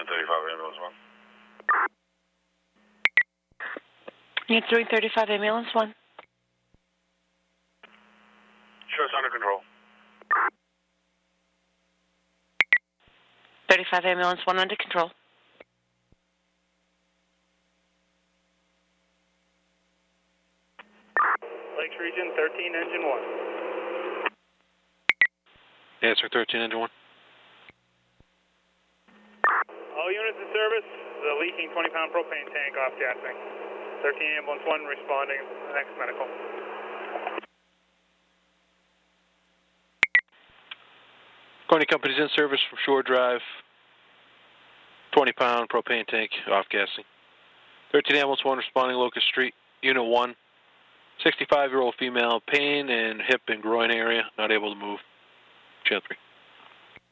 Unit 35 ambulance 1. Unit 335 ambulance 1. Sure, it's under control. 35 ambulance 1 under control. Lakes Region 13 engine 1. Answer 13 engine 1. All units in service, the leaking 20-pound propane tank off gassing. 13 ambulance 1 responding, next medical. Corning Company's in service from Shore Drive. 20-pound propane tank off gassing. 13 ambulance 1 responding Locust Street. Unit 1. 65-year-old female, pain in hip and groin area, not able to move. Channel 3.